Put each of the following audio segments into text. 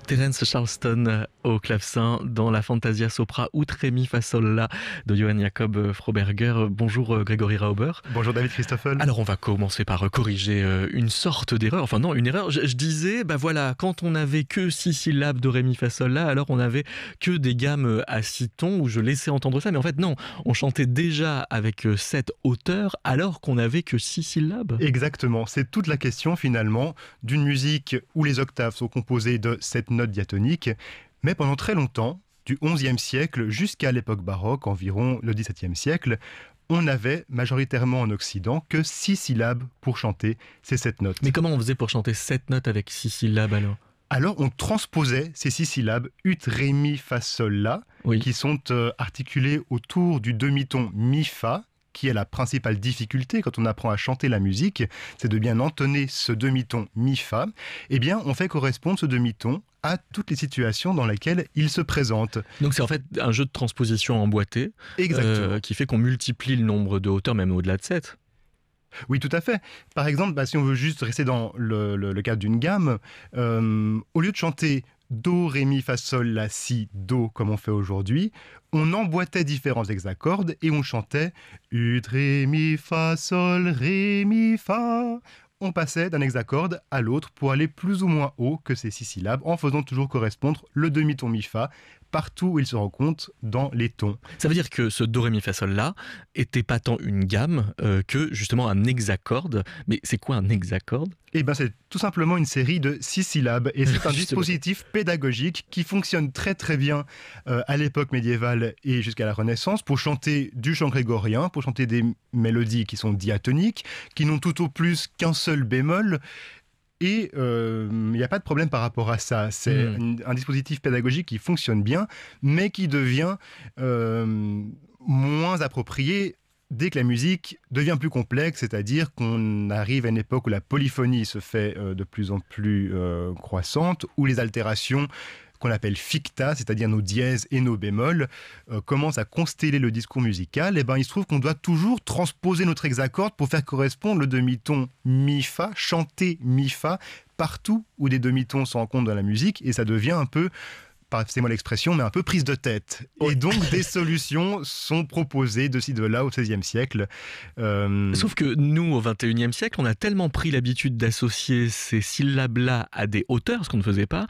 Terence Charleston au clavecin dans la Fantasia Sopra ut Ré mi fa sol la de Johann Jakob Froberger. Bonjour Grégory Rauber. Bonjour David Christoffel. Alors on va commencer par corriger une sorte d'erreur, enfin non une erreur, je disais, voilà, quand on n'avait que 6 syllabes de Ré mi fa sol la, alors on n'avait que des gammes à 6 tons où je laissais entendre ça, mais en fait non, on chantait déjà avec 7 hauteurs alors qu'on n'avait que 6 syllabes. Exactement, c'est toute la question finalement d'une musique où les octaves sont composées de 7 notes diatoniques, mais pendant très longtemps, du XIe siècle jusqu'à l'époque baroque, environ le XVIIe siècle, on n'avait majoritairement en Occident que 6 syllabes pour chanter ces 7 notes. Mais comment on faisait pour chanter 7 notes avec 6 syllabes alors ? Alors on transposait ces 6 syllabes ut, ré, mi, fa, sol, la, Oui. qui sont articulées autour du demi-ton mi, fa, qui est la principale difficulté quand on apprend à chanter la musique, c'est de bien entonner ce demi-ton mi-fa. Eh bien, on fait correspondre ce demi-ton à toutes les situations dans lesquelles il se présente. Donc c'est en fait un jeu de transposition emboîté qui fait qu'on multiplie le nombre de hauteurs, même au-delà de 7. Oui, tout à fait. Par exemple, si on veut juste rester dans le cadre d'une gamme, au lieu de chanter Do, Ré, Mi, Fa, Sol, La, Si, Do, comme on fait aujourd'hui, on emboîtait différents hexacordes et on chantait Ut, Ré, Mi, Fa, Sol, Ré, Mi, Fa. On passait d'un hexacorde à l'autre pour aller plus ou moins haut que ces 6 syllabes en faisant toujours correspondre le demi-ton Mi-Fa partout où il se rencontre dans les tons. Ça veut dire que ce Do, Ré, Mi, Fa, Sol, La était pas tant une gamme que justement un hexacorde. Mais c'est quoi un hexacorde ? Eh bien, c'est tout simplement une série de 6 syllabes et c'est un dispositif pédagogique qui fonctionne très très bien à l'époque médiévale et jusqu'à la Renaissance pour chanter du chant grégorien, pour chanter des mélodies qui sont diatoniques, qui n'ont tout au plus qu'un seul bémol. Et il n'y a pas de problème par rapport à ça. C'est un dispositif pédagogique qui fonctionne bien, mais qui devient moins approprié dès que la musique devient plus complexe, c'est-à-dire qu'on arrive à une époque où la polyphonie se fait de plus en plus croissante, où les altérations qu'on appelle ficta, c'est-à-dire nos dièses et nos bémols, commencent à consteller le discours musical, et il se trouve qu'on doit toujours transposer notre hexacorde pour faire correspondre le demi-ton mi-fa, chanter mi-fa, partout où des demi-tons se rencontrent dans la musique, et ça devient un peu, passez-moi l'expression, mais un peu prise de tête. Et donc, des solutions sont proposées de ci, de là, au XVIe siècle. Sauf que nous, au XXIe siècle, on a tellement pris l'habitude d'associer ces syllabes-là à des hauteurs, ce qu'on ne faisait pas,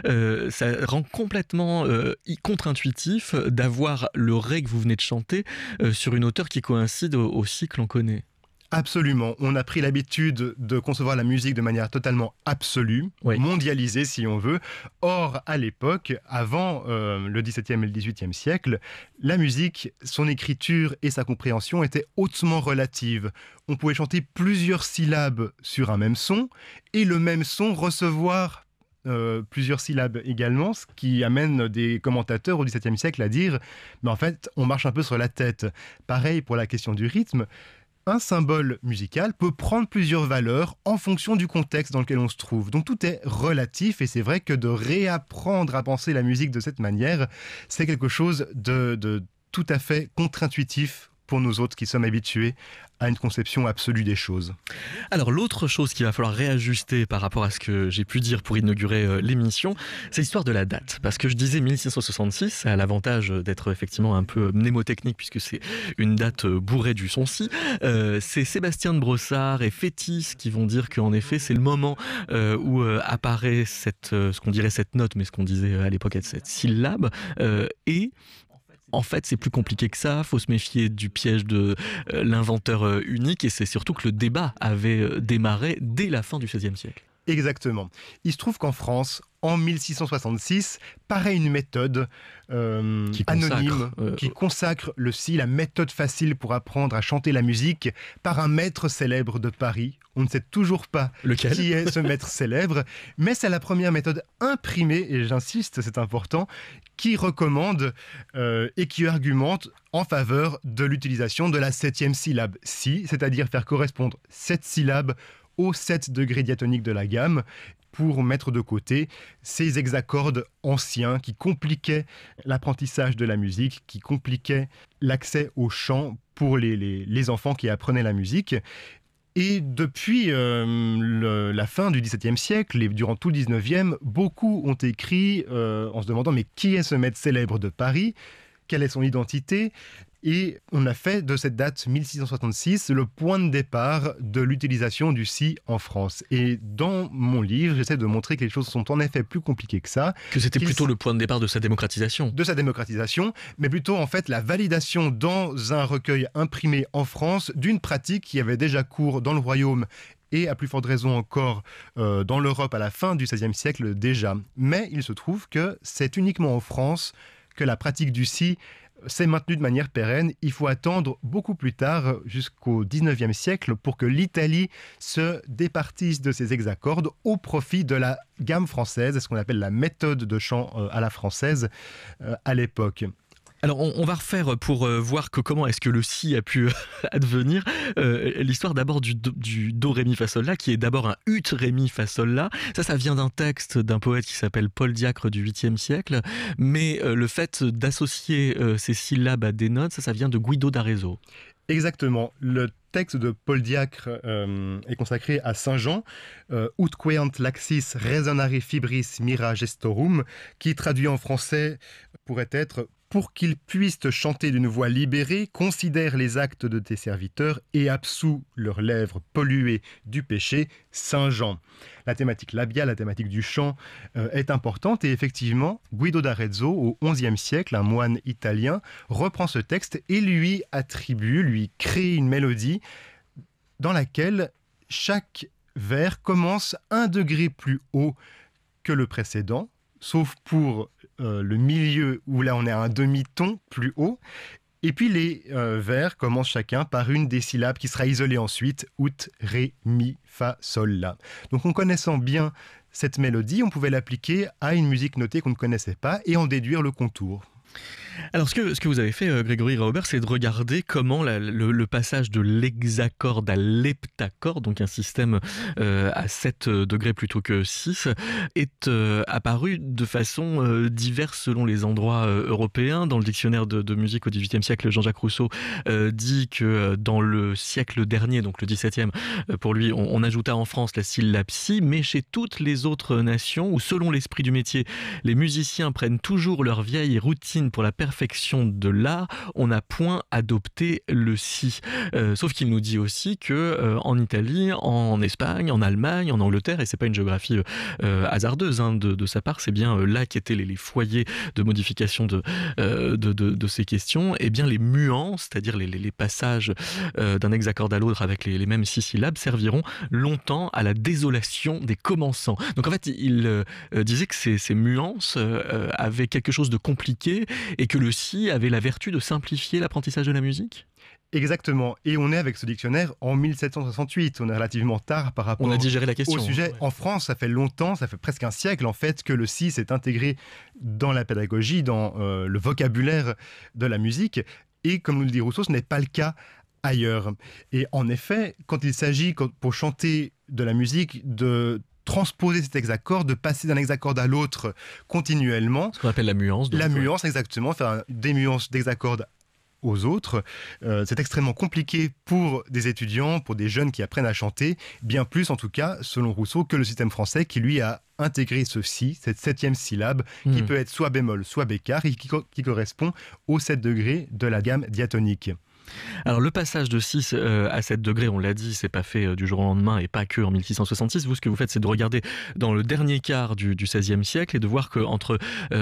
ça rend complètement contre-intuitif d'avoir le Ré que vous venez de chanter sur une hauteur qui coïncide aussi que l'on connaît. Absolument. On a pris l'habitude de concevoir la musique de manière totalement absolue, mondialisée si on veut. Or, à l'époque, avant le XVIIe et le XVIIIe siècle, la musique, son écriture et sa compréhension étaient hautement relatives. On pouvait chanter plusieurs syllabes sur un même son et le même son recevoir plusieurs syllabes également, ce qui amène des commentateurs au XVIIe siècle à dire « mais en fait, on marche un peu sur la tête ». Pareil pour la question du rythme. Un symbole musical peut prendre plusieurs valeurs en fonction du contexte dans lequel on se trouve. Donc tout est relatif et c'est vrai que de réapprendre à penser la musique de cette manière, c'est quelque chose de tout à fait contre-intuitif pour nous autres qui sommes habitués à une conception absolue des choses. Alors l'autre chose qu'il va falloir réajuster par rapport à ce que j'ai pu dire pour inaugurer l'émission, c'est l'histoire de la date. Parce que je disais 1666, ça a l'avantage d'être effectivement un peu mnémotechnique puisque c'est une date bourrée du son-si. C'est Sébastien de Brossard et Fétis qui vont dire qu'en effet c'est le moment où apparaît ce qu'on dirait cette note, mais ce qu'on disait à l'époque être cette syllabe. Et en fait, c'est plus compliqué que ça. Faut se méfier du piège de l'inventeur unique. Et c'est surtout que le débat avait démarré dès la fin du XVIe siècle. Exactement. Il se trouve qu'en France, en 1666, paraît une méthode anonyme qui consacre le si, la méthode facile pour apprendre à chanter la musique par un maître célèbre de Paris. On ne sait toujours pas qui est ce maître célèbre, mais c'est la première méthode imprimée, et j'insiste, c'est important, qui recommande et qui argumente en faveur de l'utilisation de la 7e syllabe si, c'est-à-dire faire correspondre 7 syllabes aux 7 degrés diatoniques de la gamme pour mettre de côté ces hexacordes anciens qui compliquaient l'apprentissage de la musique, qui compliquaient l'accès au chant pour les enfants qui apprenaient la musique. Et depuis la fin du XVIIe siècle et durant tout le XIXe, beaucoup ont écrit en se demandant mais qui est ce maître célèbre de Paris ? Quelle est son identité ? Et on a fait de cette date 1666 le point de départ de l'utilisation du si en France. Et dans mon livre, j'essaie de montrer que les choses sont en effet plus compliquées que ça. Que c'était plutôt le point de départ de sa démocratisation. De sa démocratisation, mais plutôt en fait la validation dans un recueil imprimé en France d'une pratique qui avait déjà cours dans le royaume et à plus forte raison encore dans l'Europe à la fin du XVIe siècle déjà. Mais il se trouve que c'est uniquement en France que la pratique du si s'est maintenue de manière pérenne. Il faut attendre beaucoup plus tard, jusqu'au XIXe siècle, pour que l'Italie se départisse de ses hexacordes au profit de la gamme française, ce qu'on appelle la méthode de chant à la française à l'époque. Alors on va refaire pour voir comment est-ce que le si a pu advenir l'histoire d'abord du do ré mi fa sol la, qui est d'abord un ut ré mi fa sol la. Ça vient d'un texte d'un poète qui s'appelle Paul Diacre du 8e siècle, mais le fait d'associer ces syllabes à des notes, ça vient de Guido d'Arezzo. Exactement. Le texte de Paul Diacre est consacré à Saint Jean, ut queant laxis resonare fibris mira gestorum, qui traduit en français pourrait être « Pour qu'ils puissent te chanter d'une voix libérée, considère les actes de tes serviteurs et absous leurs lèvres polluées du péché, Saint Jean ». La thématique labiale, la thématique du chant est importante et effectivement, Guido d'Arezzo, au XIe siècle, un moine italien, reprend ce texte et lui crée une mélodie dans laquelle chaque vers commence un degré plus haut que le précédent, sauf pour le milieu où là on est à un demi-ton plus haut. Et puis les vers commencent chacun par une des syllabes qui sera isolée ensuite, ut, ré, mi, fa, sol, la. Donc en connaissant bien cette mélodie, on pouvait l'appliquer à une musique notée qu'on ne connaissait pas et en déduire le contour. Alors ce que vous avez fait, Grégory Raubert, c'est de regarder comment le passage de l'hexacorde à l'heptacorde, donc un système à 7 degrés plutôt que 6, est apparu de façon diverse selon les endroits européens. Dans le dictionnaire de musique au XVIIIe siècle, Jean-Jacques Rousseau dit que dans le siècle dernier, donc le XVIIe, pour lui, on ajouta en France la syllabe si, mais chez toutes les autres nations, où selon l'esprit du métier, les musiciens prennent toujours leur vieille routine pour la perfection de l'art, on n'a point adopté le si. Sauf qu'il nous dit aussi que en Italie, en Espagne, en Allemagne, en Angleterre, et c'est pas une géographie hasardeuse de sa part, c'est bien là qu'étaient les foyers de modification de ces questions, et bien les muants, c'est-à-dire les passages d'un hexacorde à l'autre avec les mêmes 6 syllabes, serviront longtemps à la désolation des commençants. Donc en fait, il disait que ces nuances avaient quelque chose de compliqué et que le si avait la vertu de simplifier l'apprentissage de la musique ? Exactement. Et on est avec ce dictionnaire en 1768. On est relativement tard par rapport a digéré la question, au sujet. Ouais. En France, ça fait longtemps, ça fait presque un siècle en fait, que le si s'est intégré dans la pédagogie, dans le vocabulaire de la musique. Et comme nous le dit Rousseau, ce n'est pas le cas ailleurs. Et en effet, quand il s'agit, pour chanter de la musique, de transposer cet hexacorde, de passer d'un hexacorde à l'autre continuellement. Ce qu'on appelle la muance. La muance, exactement, faire des nuances d'hexacorde aux autres. C'est extrêmement compliqué pour des étudiants, pour des jeunes qui apprennent à chanter, bien plus en tout cas, selon Rousseau, que le système français qui lui a intégré ce si, cette 7e syllabe, qui peut être soit bémol, soit bécard, et qui correspond aux 7 degrés de la gamme diatonique. Alors le passage de 6 à 7 degrés, on l'a dit, c'est pas fait du jour au lendemain et pas que en 1666. Vous, ce que vous faites, c'est de regarder dans le dernier quart du XVIe siècle et de voir qu'entre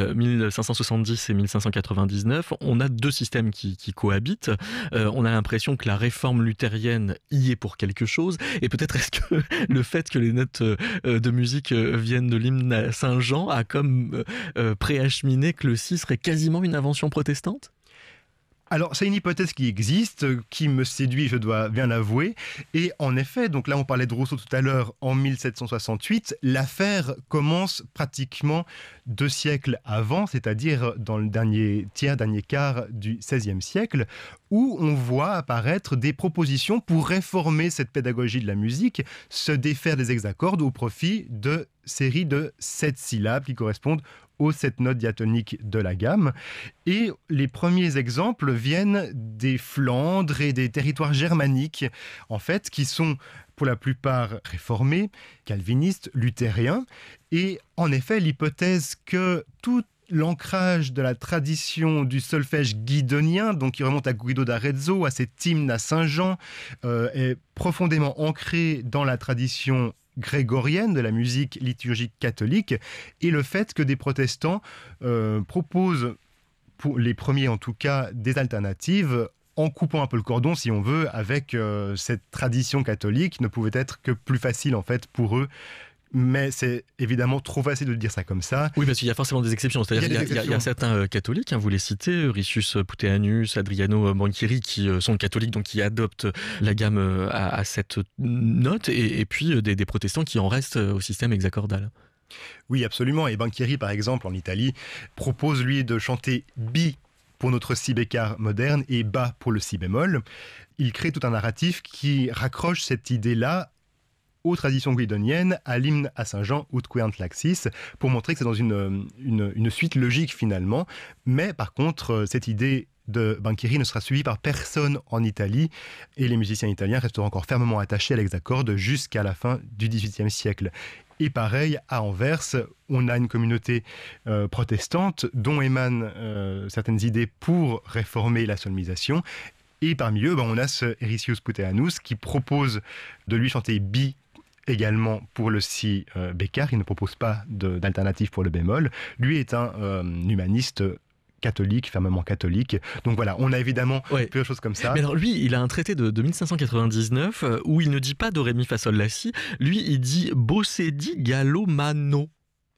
1570 et 1599, on a 2 systèmes qui cohabitent. On a l'impression que la réforme luthérienne y est pour quelque chose. Et peut-être est-ce que le fait que les notes de musique viennent de l'hymne à Saint-Jean a comme préacheminé que le si serait quasiment une invention protestante ? Alors, c'est une hypothèse qui existe, qui me séduit, je dois bien l'avouer. Et en effet, donc là, on parlait de Rousseau tout à l'heure, en 1768, l'affaire commence pratiquement 2 siècles avant, c'est-à-dire dans le dernier quart du XVIe siècle, où on voit apparaître des propositions pour réformer cette pédagogie de la musique, se défaire des hexacordes au profit de séries de 7 syllabes qui correspondent aux 7 notes diatoniques de la gamme. Et les premiers exemples viennent des Flandres et des territoires germaniques, en fait, qui sont pour la plupart réformés, calvinistes, luthériens. Et en effet, l'hypothèse que tout l'ancrage de la tradition du solfège guidonien, donc qui remonte à Guido d'Arezzo, à cet hymne à Saint-Jean, est profondément ancré dans la tradition grégorienne de la musique liturgique catholique, et le fait que des protestants proposent, pour les premiers en tout cas, des alternatives en coupant un peu le cordon, si on veut, avec cette tradition catholique, ne pouvait être que plus facile en fait pour eux. Mais c'est évidemment trop facile de dire ça comme ça. Oui, parce qu'il y a forcément des exceptions. C'est-à-dire qu'il y a certains catholiques, vous les citez, Riccius Puteanus, Adriano Banchieri, qui sont catholiques, donc qui adoptent la gamme à cette note, et puis des protestants qui en restent au système hexacordal. Oui, absolument. Et Banchieri, par exemple, en Italie, propose, lui, de chanter bi pour notre si bécard moderne et bas pour le si bémol. Il crée tout un narratif qui raccroche cette idée-là aux traditions guidoniennes, à l'hymne à Saint-Jean, Ut queant laxis, pour montrer que c'est dans une suite logique finalement. Mais par contre, cette idée de Banchieri ne sera suivie par personne en Italie, et les musiciens italiens resteront encore fermement attachés à l'hexacorde jusqu'à la fin du XVIIIe siècle. Et pareil, à Anvers, on a une communauté protestante dont émanent certaines idées pour réformer la solmisation. Et parmi eux, on a ce Riccius Puteanus qui propose de lui chanter bi également pour le si bécard. Il ne propose pas d'alternative pour le bémol. Lui est un humaniste catholique, fermement catholique. Donc voilà, on a évidemment plusieurs choses comme ça. Mais alors lui, il a un traité de 1599 où il ne dit pas do ré mi fa sol la si. Lui, il dit bossedi gallomano.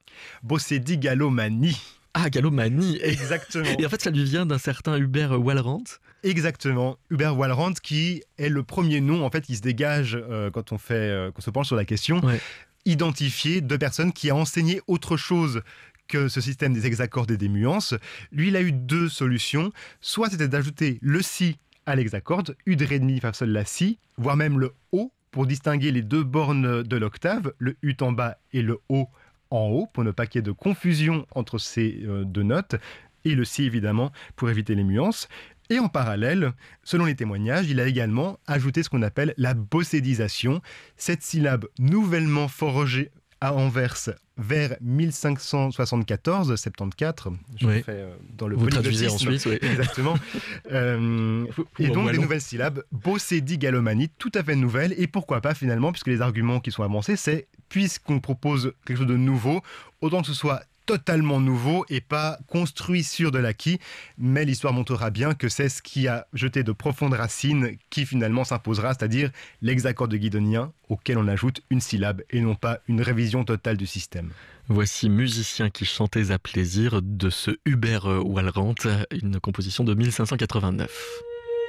Bossedi gallomanie. Ah, gallomanie. Exactement. Et en fait, ça lui vient d'un certain Hubert Wallerand. Exactement, Hubert Wallerand, qui est le premier nom en fait qui se dégage quand on se penche sur la question, identifié de personnes qui a enseigné autre chose que ce système des hexacordes et des muances. Lui, il a eu 2 solutions. Soit c'était d'ajouter le si à l'hexacorde, U de ré de mi fa sol la si, voire même le O pour distinguer les 2 bornes de l'octave, le ut en bas et le O en haut, pour ne pas qu'il y ait de confusion entre ces 2 notes, et le si évidemment pour éviter les nuances. Et en parallèle, selon les témoignages, il a également ajouté ce qu'on appelle la bossédisation, cette syllabe nouvellement forgée à Anvers vers 1574, 74, je le fais dans le traduisez en Suisse, exactement. Et donc des nouvelles syllabes, bossédi gallomanie, tout à fait nouvelles, et pourquoi pas finalement, puisque les arguments qui sont avancés, c'est puisqu'on propose quelque chose de nouveau, autant que ce soit totalement nouveau et pas construit sur de l'acquis, mais l'histoire montrera bien que c'est ce qui a jeté de profondes racines qui finalement s'imposera, c'est-à-dire l'hexacorde guidonien auquel on ajoute une syllabe et non pas une révision totale du système. Voici Musiciens qui chantaient à plaisir de ce Hubert Wallerand, une composition de 1589.